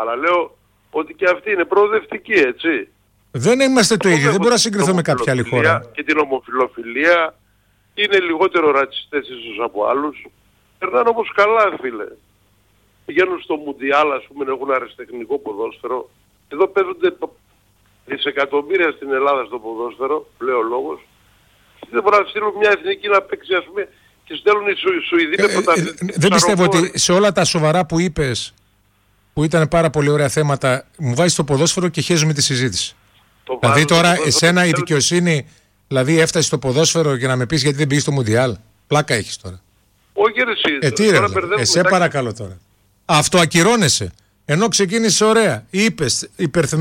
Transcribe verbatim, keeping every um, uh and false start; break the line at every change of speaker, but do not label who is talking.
Αλλά λέω ότι και αυτή είναι προοδευτική, έτσι.
Δεν είμαστε το ίδιο, δεν μπορώ να συγκριθώ με κάποια άλλη χώρα.
Και την ομοφιλοφιλία είναι λιγότερο ρατσιστές ίσως από άλλους. Περνάνε όμως καλά, φίλε. Πηγαίνουν στο Μουντιάλ, ας πούμε, έχουν αριστεχνικό ποδόσφαιρο. Εδώ παίζονται δισεκατομμύρια στην Ελλάδα στο ποδόσφαιρο, λέει ο λόγος. Δεν μπορούν να στείλουν μια εθνική να παίξει, ας πούμε, και στέλνουν οι Σου, Σουηδοί με πρωταθλητές.
Ε, ε, δεν πιστεύω ότι σε όλα τα σοβαρά που είπες, που ήταν πάρα πολύ ωραία θέματα, μου βάζεις το ποδόσφαιρο και χέζουμε τη συζήτηση. Το δηλαδή τώρα εσένα η δικαιοσύνη, δηλαδή έφτασε στο ποδόσφαιρο για να με πεις γιατί δεν πήγες στο Μουντιάλ. Πλάκα έχεις τώρα.
Όχι ρε εσύ.
Ε, τι ρε, εσέ παρακαλώ τώρα. Αυτοακυρώνεσαι. Ενώ ξεκίνησε ωραία. Είπες υπερθυμ